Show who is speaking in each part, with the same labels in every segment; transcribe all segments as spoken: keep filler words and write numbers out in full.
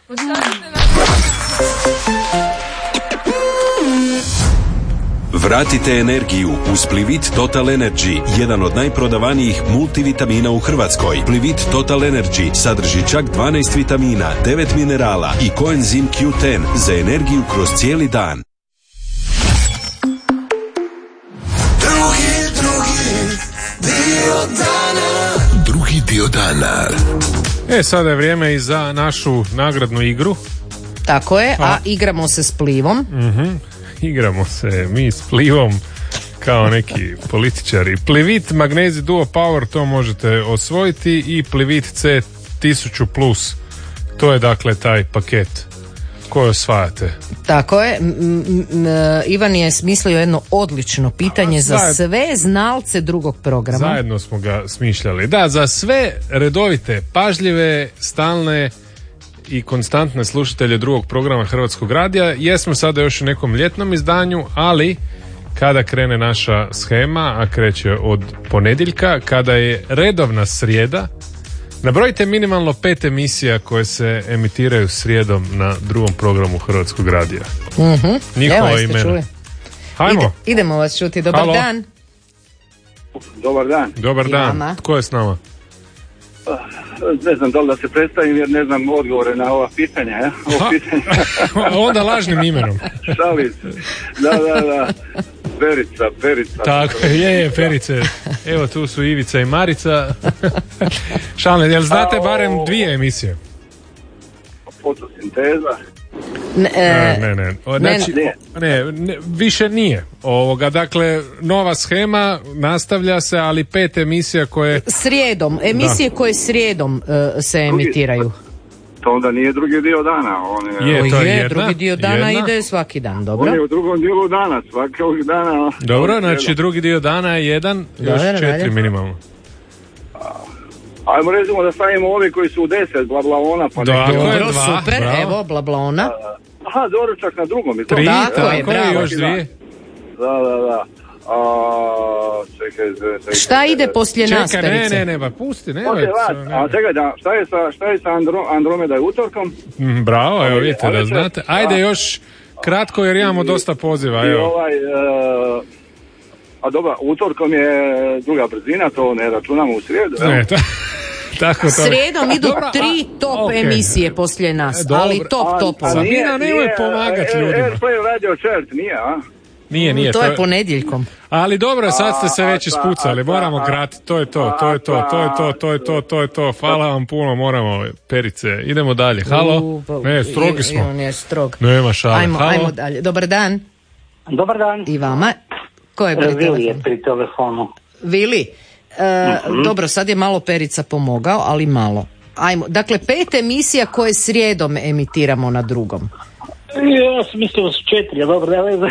Speaker 1: Vratite energiju uz Plivit Total Energy, jedan od najprodavanijih multivitamina u Hrvatskoj. Plivit Total Energy sadrži čak dvanaest vitamina, devet minerala i koenzim Q deset za energiju kroz cijeli dan.
Speaker 2: Drugi, drugi dio dana. Drugi dio dana.
Speaker 3: E, sada je vrijeme i za našu nagradnu igru.
Speaker 4: Tako je, a,
Speaker 3: a
Speaker 4: igramo se s Plivom.
Speaker 3: Mhm. Igramo se mi s Plivom kao neki političari. Plivit Magnezi Duo Power, to možete osvojiti, i Plivit C tisuću plus. To je dakle taj paket koji osvajate.
Speaker 4: Tako je. M- m- Ivan je smislio jedno odlično pitanje za
Speaker 3: Zajed...
Speaker 4: sve znalce drugog programa.
Speaker 3: Zajedno smo ga smišljali. Da, za sve redovite, pažljive, stalne i konstantne slušatelje drugog programa Hrvatskog radija. Jesmo sada još u nekom ljetnom izdanju, ali kada krene naša shema, a kreće od ponedjeljka, kada je redovna srijeda, nabrojite minimalno pet emisija koje se emitiraju srijedom na drugom programu Hrvatskog radija.
Speaker 4: Mm-hmm.
Speaker 3: Njihova
Speaker 4: Evo,
Speaker 3: imena.
Speaker 4: čuli.
Speaker 3: Hajmo.
Speaker 4: Ide, idemo vas čuti. Dobar
Speaker 3: Halo.
Speaker 4: dan.
Speaker 5: Dobar dan.
Speaker 3: Dobar
Speaker 4: I
Speaker 3: dan.
Speaker 4: vama.
Speaker 3: Tko je s nama?
Speaker 5: Ne znam da li da se predstavim jer ne znam odgovore na ova pitanja. Ja? Ovo pitanje.
Speaker 3: Onda lažnim imenom.
Speaker 5: Šalim se. Da, da, da. Perica, Perica.
Speaker 3: Tako je, je, Perice. Evo tu su Ivica i Marica. Šalim, jel znate barem dvije emisije?
Speaker 5: Fotosinteza.
Speaker 4: Ne, e,
Speaker 3: Ne, ne, ne. O, Znači,
Speaker 5: Ne.
Speaker 3: ne, ne, više nije. Ovoga, dakle, nova shema nastavlja se, ali pet emisija koje...
Speaker 4: Srijedom. Emisije koje srijedom e, se emitiraju.
Speaker 5: To onda nije drugi dio dana. On je,
Speaker 3: Je,
Speaker 4: O
Speaker 3: to je
Speaker 4: je,
Speaker 3: jedna,
Speaker 4: drugi dio dana
Speaker 3: jedna.
Speaker 4: ide svaki dan,
Speaker 5: on
Speaker 4: dobro?
Speaker 5: je u drugom dijelu dana. Svakog dana.
Speaker 3: Dobro, znači drugi dio dana je jedan, još
Speaker 4: Dobro,
Speaker 3: četiri
Speaker 4: dalje.
Speaker 3: minimalno.
Speaker 5: Ajmo recimo da stavimo ovi koji su u deset, bla bla ona. Pa
Speaker 3: Da,
Speaker 5: neki-
Speaker 3: Tako je,
Speaker 4: Dobro,
Speaker 3: dva,
Speaker 4: super,
Speaker 3: bravo.
Speaker 4: evo, bla bla ona.
Speaker 5: Aha, doručak na drugom. je to?
Speaker 3: Tri,
Speaker 4: Tako
Speaker 3: tako,
Speaker 4: je,
Speaker 3: je,
Speaker 4: bravo.
Speaker 3: još dvije.
Speaker 5: Da, da, da. A, čekaj, čekaj.
Speaker 4: Šta ide poslije nas,
Speaker 3: Čekaj, ne,
Speaker 4: Perice?
Speaker 3: ne, ne, ba, pusti, ne.
Speaker 5: Može vas, a čekaj, da, šta je sa, šta je sa Andro, Andromeda i utorkom?
Speaker 3: Mm, Bravo, evo vidite da
Speaker 5: Ali-
Speaker 3: znate. Ajde još kratko jer imamo dosta poziva,
Speaker 5: I
Speaker 3: evo.
Speaker 5: ovaj, e, a dobro, utorkom je druga brzina, to ne računamo u srijedu.
Speaker 3: Ne, ta- tako to.
Speaker 4: Srijedom idu
Speaker 3: Dobro, a-
Speaker 4: tri top
Speaker 3: okej.
Speaker 4: emisije poslije nas,
Speaker 3: Dobro.
Speaker 4: ali top
Speaker 5: A-
Speaker 4: top.
Speaker 5: a
Speaker 3: Sabina,
Speaker 5: nije-
Speaker 3: nemoj
Speaker 5: nije,
Speaker 3: pomagat
Speaker 5: e,
Speaker 3: ljudima.
Speaker 5: Airplay Radio Chart, nije, a?
Speaker 3: Nije, nije.
Speaker 4: To je ponedjeljkom.
Speaker 3: Ali dobro, sad ste se
Speaker 5: A,
Speaker 3: već
Speaker 5: a,
Speaker 3: ispucali,
Speaker 5: a,
Speaker 3: moramo
Speaker 5: a,
Speaker 3: kratiti, to je to, to je to, to je to, to je to, to je to, hvala vam puno, moramo, Perice, idemo dalje, halo?
Speaker 4: U, pa-
Speaker 3: Ne, strogi
Speaker 4: i-
Speaker 3: smo.
Speaker 4: On je strog.
Speaker 3: Nema šale,
Speaker 4: Ajmo,
Speaker 3: halo?
Speaker 4: ajmo dalje. Dobar dan.
Speaker 6: Dobar dan.
Speaker 4: I vama. Ko je pri
Speaker 6: Vili je
Speaker 4: telefonu?
Speaker 6: pri telefonu.
Speaker 4: Vili. E, Dobro, sad je malo Perica pomogao, ali malo. Ajmo. Dakle, pet emisija koje srijedom emitiramo na drugom.
Speaker 6: Ja sam mislio da su četiri, a dobro, ne veze.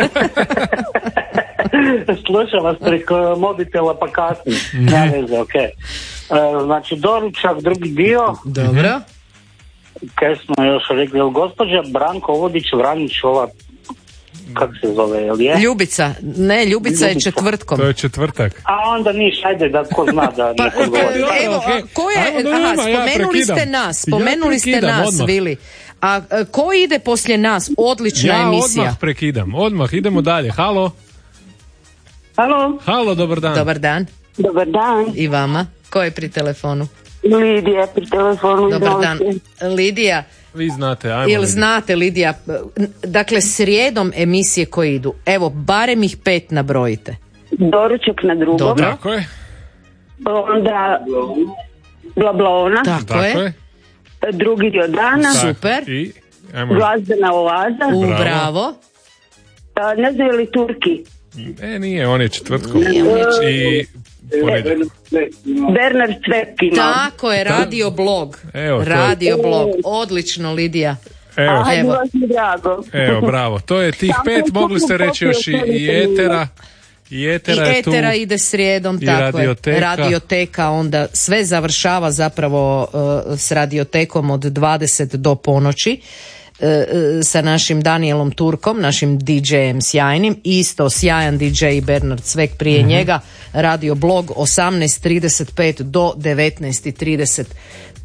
Speaker 6: Slušam vas preko mobitela pa kasnije. Ne veze, okej. E, Znači, doručak, drugi dio.
Speaker 4: Dobro.
Speaker 6: Kaj smo još rekli, jel gospođa Branko Vodić Vranić, ova, kako se zove, jel je?
Speaker 4: Ljubica. Ne, Ljubica je
Speaker 6: Ljubica.
Speaker 4: četvrtkom.
Speaker 3: To je četvrtak.
Speaker 6: A onda niš, ajde da ko zna da
Speaker 4: Pa,
Speaker 6: neko odgovori.
Speaker 4: e, evo,
Speaker 3: okej.
Speaker 4: a ko je,
Speaker 3: Ajmo da
Speaker 4: aha,
Speaker 3: nema, ja
Speaker 4: spomenuli ste
Speaker 3: prekidam.
Speaker 4: nas,
Speaker 3: Ja
Speaker 4: spomenuli ste
Speaker 3: prekidam
Speaker 4: nas,
Speaker 3: odmah.
Speaker 4: Vili. A e, ko ide poslije nas? Odlična
Speaker 3: Ja
Speaker 4: emisija.
Speaker 3: odmah prekidam, odmah, idemo dalje, halo?
Speaker 7: Halo,
Speaker 3: Halo, dobar dan.
Speaker 4: Dobar dan.
Speaker 7: dobar dan.
Speaker 4: I vama. Ko je pri telefonu?
Speaker 7: Lidija pri telefonu. iz
Speaker 4: Dobar
Speaker 7: Novske.
Speaker 4: dan. Lidija,
Speaker 3: Vi znate, ajmo.
Speaker 4: jel
Speaker 3: vidjeti.
Speaker 4: znate, Lidija, dakle, srijedom emisije koje idu, evo, barem ih pet nabrojite.
Speaker 7: Doručak na drugom.
Speaker 4: Dobro.
Speaker 3: Tako je,
Speaker 7: Onda Blablona.
Speaker 4: Tako,
Speaker 3: tako
Speaker 4: je.
Speaker 3: je.
Speaker 7: Drugi dio dana.
Speaker 3: Tako.
Speaker 4: Super.
Speaker 3: I, ajmo.
Speaker 7: Glazbena oaza.
Speaker 4: U,
Speaker 3: Bravo.
Speaker 4: bravo.
Speaker 7: A, ne znaju li Turki.
Speaker 3: E, nije, on je četvrtkom. I ponedjeljak.
Speaker 7: Bernard Cvek ima.
Speaker 4: Tako je, radio blog.
Speaker 3: Evo, to je-
Speaker 4: Radio blog. Odlično, Lidija.
Speaker 3: Evo,
Speaker 7: Aha,
Speaker 4: Evo.
Speaker 7: bilo mi drago.
Speaker 3: evo, bravo. To je tih pet, mogli ste reći još i, i etera. I etera
Speaker 4: I
Speaker 3: je tu.
Speaker 4: etera ide srijedom,
Speaker 3: I
Speaker 4: tako
Speaker 3: radioteka.
Speaker 4: je. Radioteka, onda sve završava zapravo uh, s radiotekom od dvadeset do ponoći. uh, uh, sa našim Danielom Turkom, našim di džejem sjajnim, isto sjajan di džej Bernard Cvek prije
Speaker 3: Mhm.
Speaker 4: njega, radio blog osamnaest trideset pet do devetnaest trideset.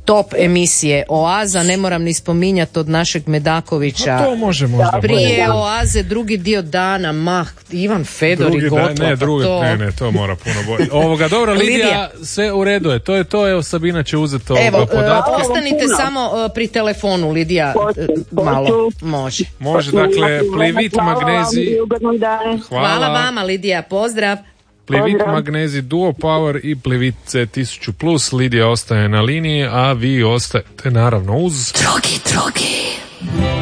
Speaker 4: top emisije Oaza, ne moram ni spominjati od našeg Medakovića.
Speaker 3: A to može možda.
Speaker 4: Prije Oaze drugi dio dana, mah, Ivan Fedor
Speaker 3: drugi
Speaker 4: i Gotva.
Speaker 3: Da, ne, drugi,
Speaker 4: to...
Speaker 3: ne, ne, to mora puno bolje. Ovoga, dobro, Lidija,
Speaker 4: Lidija.
Speaker 3: sve u redu je. To je to, evo Sabina će uzeti ovoga
Speaker 4: Evo,
Speaker 3: podatke.
Speaker 4: uh, ostanite samo uh, pri telefonu, Lidija,
Speaker 7: Hoću,
Speaker 4: uh, malo,
Speaker 7: hoću.
Speaker 4: može.
Speaker 3: Može, dakle, plivit
Speaker 7: Hvala vam
Speaker 3: magnezi.
Speaker 7: i ugodan dan.
Speaker 4: Hvala vama, Lidija, pozdrav.
Speaker 3: Plivit
Speaker 7: Pozdrav.
Speaker 3: magnezi Duo Power i Plivit C tisuću plus. Lidija ostaje na liniji, a vi ostajete naravno uz...
Speaker 2: Drogi, drogi.